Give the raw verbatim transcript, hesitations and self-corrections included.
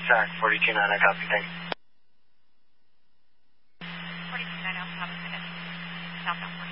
Zach, forty-two nine, I copy, thanks. forty-two nine, Alpha, Southbound